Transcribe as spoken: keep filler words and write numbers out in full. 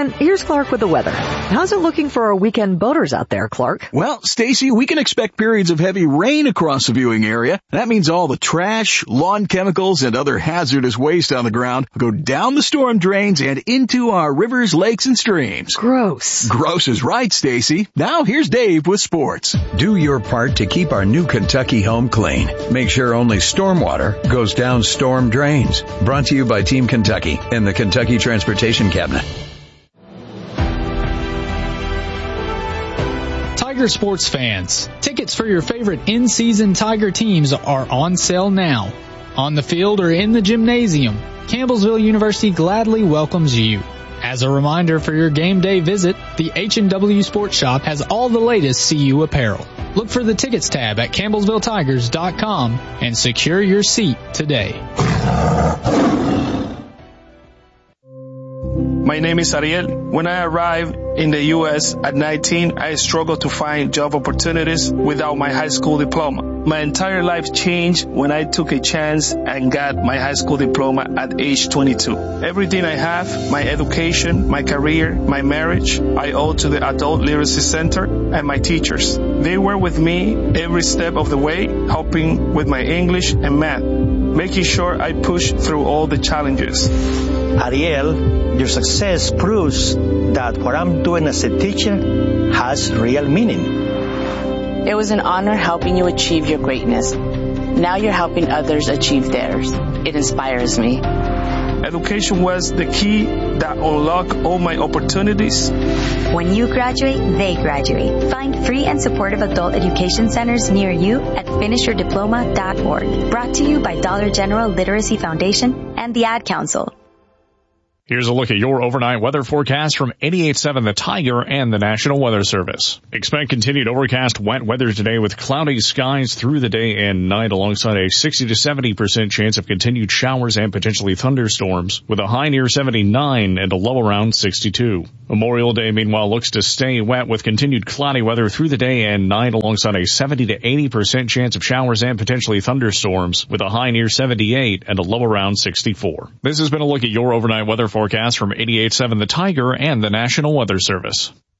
And here's Clark with the weather. How's it looking for our weekend boaters out there, Clark? Well, Stacy, we can expect periods of heavy rain across the viewing area. That means all the trash, lawn chemicals, and other hazardous waste on the ground will go down the storm drains and into our rivers, lakes, and streams. Gross. Gross is right, Stacy. Now here's Dave with sports. Do your part to keep our new Kentucky home clean. Make sure only stormwater goes down storm drains. Brought to you by Team Kentucky and the Kentucky Transportation Cabinet. Tiger sports fans, tickets for your favorite in-season Tiger teams are on sale now. On the field or in the gymnasium, Campbellsville University gladly welcomes you. As a reminder for your game day visit, the H and W Sports Shop has all the latest C U apparel. Look for the tickets tab at campbellsville tigers dot com and secure your seat today. My name is Ariel. When I arrived in the U S at nineteen, I struggled to find job opportunities without my high school diploma. My entire life changed when I took a chance and got my high school diploma at age twenty-two. Everything I have, my education, my career, my marriage, I owe to the Adult Literacy Center and my teachers. They were with me every step of the way, helping with my English and math, making sure I pushed through all the challenges. Ariel, your success proves that what I'm doing as a teacher has real meaning. It was an honor helping you achieve your greatness. Now you're helping others achieve theirs. It inspires me. Education was the key that unlocked all my opportunities. When you graduate, they graduate. Find free and supportive adult education centers near you at finish your diploma dot org. Brought to you by Dollar General Literacy Foundation and the Ad Council. Here's a look at your overnight weather forecast from eighty-eight point seven The Tiger and the National Weather Service. Expect continued overcast, wet weather today with cloudy skies through the day and night alongside a sixty to seventy percent chance of continued showers and potentially thunderstorms with a high near seventy-nine and a low around sixty-two. Memorial Day, meanwhile, looks to stay wet with continued cloudy weather through the day and night alongside a seventy to eighty percent chance of showers and potentially thunderstorms with a high near seventy-eight and a low around sixty-four. This has been a look at your overnight weather forecast from eighty-eight point seven The Tiger and the National Weather Service.